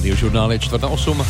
Radiožurnál je 7:45.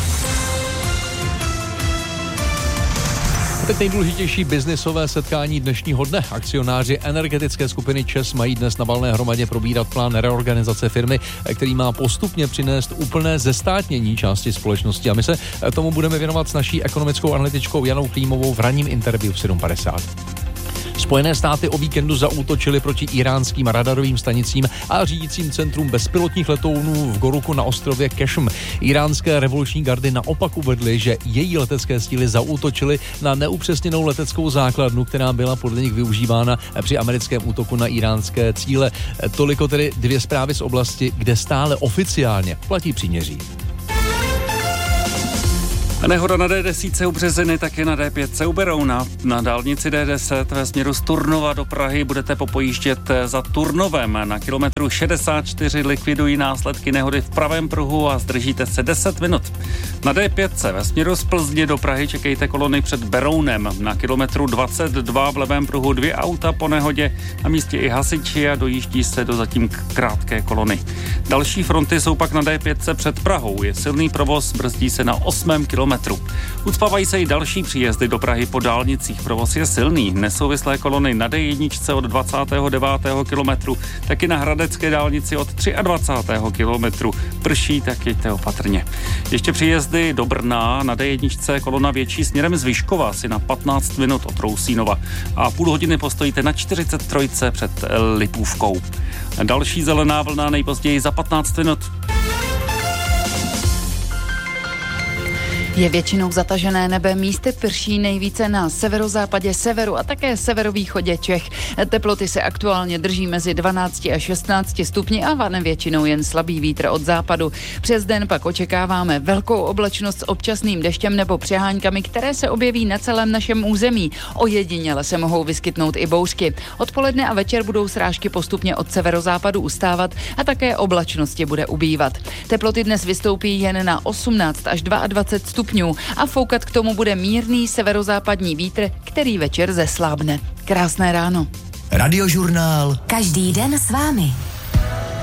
Teď nejdůležitější biznisové setkání dnešního dne. Akcionáři energetické skupiny ČEZ mají dnes na valné hromadě probírat plán reorganizace firmy, který má postupně přinést úplné zestátnění části společnosti. A my se tomu budeme věnovat s naší ekonomickou analytičkou Janou Klímovou v ranním interview v 7:50. Spojené státy o víkendu zaútočily proti iránským radarovým stanicím a řídícím centrum bezpilotních letounů v Goruku na ostrově Kešm. Iránské revoluční gardy naopak uvedly, že její letecké síly zaútočily na neupřesněnou leteckou základnu, která byla podle nich využívána při americkém útoku na iránské cíle. Toliko tedy dvě zprávy z oblasti, kde stále oficiálně platí příměří. Nehoda na D10 u Březiny, taky na D5 u Berouna. Na dálnici D10 ve směru z Turnova do Prahy budete popojíždět za Turnovem. Na kilometru 64 likvidují následky nehody v pravém pruhu a zdržíte se 10 minut. Na D5 ve směru z Plzně do Prahy čekejte kolony před Berounem. Na kilometru 22 v levém pruhu 2 auta po nehodě, na místě i hasiči a dojíždí se do zatím krátké kolony. Další fronty jsou pak na D5 před Prahou. Je silný provoz, brzdí se na 8. kilometru. Ucpávají se i další příjezdy do Prahy po dálnicích. Provoz je silný. Nesouvislé kolony na D1 od 29. kilometru, taky na hradecké dálnici od 23. kilometru. Prší, tak jeďte opatrně. Ještě příjezdy do Brna na D1 kolona větší směrem z Vyškova asi na 15 minut od Rousínova a půl hodiny postojíte na 43 před Lipůvkou. Další zelená vlna nejpozději za 15 minut. Je většinou zatažené nebe, místy prší nejvíce na severozápadě, severu a také severovýchodě Čech. Teploty se aktuálně drží mezi 12 a 16 stupni a vane většinou jen slabý vítr od západu. Přes den pak očekáváme velkou oblačnost s občasným deštěm nebo přeháňkami, které se objeví na celém našem území. Ojediněle se mohou vyskytnout i bouřky. Odpoledne a večer budou srážky postupně od severozápadu ustávat a také oblačnosti bude ubývat. Teploty dnes vystoupí jen na 18 až 22 stupňů a foukat k tomu bude mírný severozápadní vítr, který večer zeslábne. Krásné ráno. Radiožurnál. Každý den s vámi.